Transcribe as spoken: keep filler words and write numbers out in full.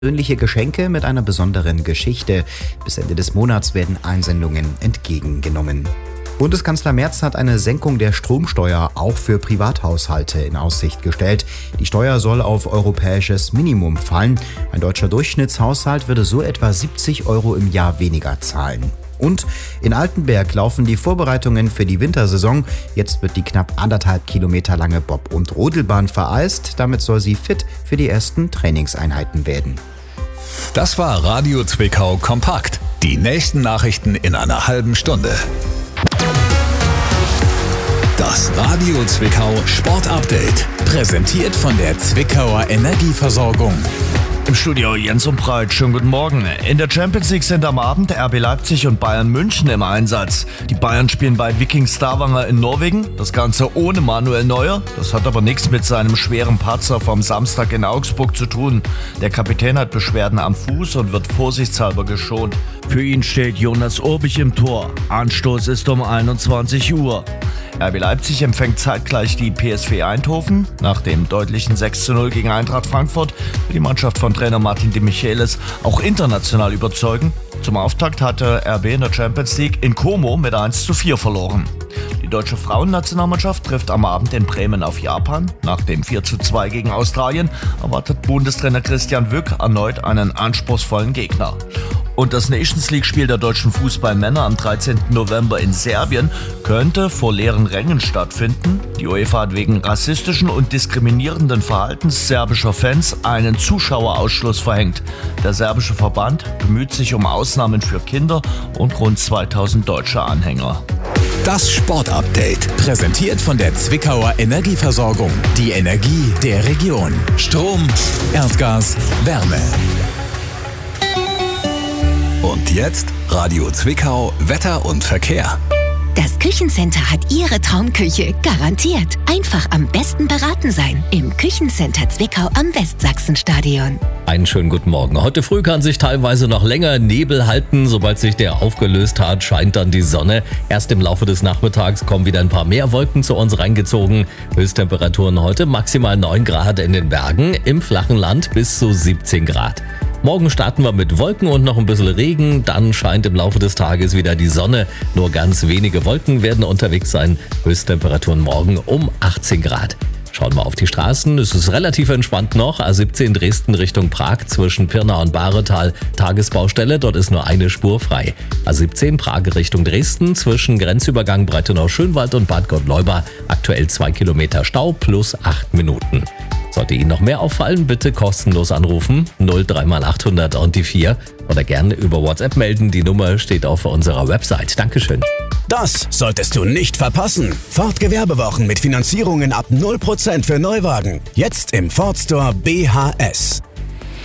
Persönliche Geschenke mit einer besonderen Geschichte. Bis Ende des Monats werden Einsendungen entgegengenommen. Bundeskanzler Merz hat eine Senkung der Stromsteuer auch für Privathaushalte in Aussicht gestellt. Die Steuer soll auf europäisches Minimum fallen. Ein deutscher Durchschnittshaushalt würde so etwa siebzig Euro im Jahr weniger zahlen. Und in Altenberg laufen die Vorbereitungen für die Wintersaison. Jetzt wird die knapp anderthalb Kilometer lange Bob- und Rodelbahn vereist. Damit soll sie fit für die ersten Trainingseinheiten werden. Das war Radio Zwickau Kompakt. Die nächsten Nachrichten in einer halben Stunde. Das Radio Zwickau Sport Update. Präsentiert von der Zwickauer Energieversorgung. Im Studio Jens und Breit, schönen guten Morgen. In der Champions League sind am Abend R B Leipzig und Bayern München im Einsatz. Die Bayern spielen bei Viking Stavanger in Norwegen, das Ganze ohne Manuel Neuer. Das hat aber nichts mit seinem schweren Patzer vom Samstag in Augsburg zu tun. Der Kapitän hat Beschwerden am Fuß und wird vorsichtshalber geschont. Für ihn steht Jonas Urbich im Tor. Anstoß ist um einundzwanzig Uhr. R B Leipzig empfängt zeitgleich die P S V Eindhoven. Nach dem deutlichen sechs zu null gegen Eintracht Frankfurt will die Mannschaft von Trainer Martin de Michelis auch international überzeugen. Zum Auftakt hatte R B in der Champions League in Como mit eins zu vier verloren. Die deutsche Frauennationalmannschaft trifft am Abend in Bremen auf Japan. Nach dem vier zu zwei gegen Australien erwartet Bundestrainer Christian Wück erneut einen anspruchsvollen Gegner. Und das Nations League-Spiel der deutschen Fußballmänner am dreizehnten November in Serbien könnte vor leeren Rängen stattfinden. Die UEFA hat wegen rassistischen und diskriminierenden Verhaltens serbischer Fans einen Zuschauerausschluss verhängt. Der serbische Verband bemüht sich um Ausnahmen für Kinder und rund zweitausend deutsche Anhänger. Das Sport-Update, präsentiert von der Zwickauer Energieversorgung. Die Energie der Region. Strom, Erdgas, Wärme. Und jetzt Radio Zwickau, Wetter und Verkehr. Das Küchencenter hat Ihre Traumküche garantiert. Einfach am besten beraten sein. Im Küchencenter Zwickau am Westsachsenstadion. Einen schönen guten Morgen. Heute früh kann sich teilweise noch länger Nebel halten. Sobald sich der aufgelöst hat, scheint dann die Sonne. Erst im Laufe des Nachmittags kommen wieder ein paar mehr Wolken zu uns reingezogen. Höchsttemperaturen heute maximal neun Grad in den Bergen, im flachen Land bis zu siebzehn Grad. Morgen starten wir mit Wolken und noch ein bisschen Regen. Dann scheint im Laufe des Tages wieder die Sonne. Nur ganz wenige Wolken werden unterwegs sein. Höchsttemperaturen morgen um achtzehn Grad. Schauen wir auf die Straßen. Es ist relativ entspannt noch. A siebzehn Dresden Richtung Prag zwischen Pirna und Bahretal. Tagesbaustelle, dort ist nur eine Spur frei. A siebzehn Prag Richtung Dresden zwischen Grenzübergang Breitenau-Schönwald und Bad Gottleuba. Aktuell zwei Kilometer Stau plus acht Minuten. Sollte Ihnen noch mehr auffallen, bitte kostenlos anrufen null drei mal achthundert und die vier oder gerne über WhatsApp melden. Die Nummer steht auf unserer Website. Dankeschön. Das solltest du nicht verpassen. Ford Gewerbewochen mit Finanzierungen ab null Prozent für Neuwagen. Jetzt im Ford Store B H S.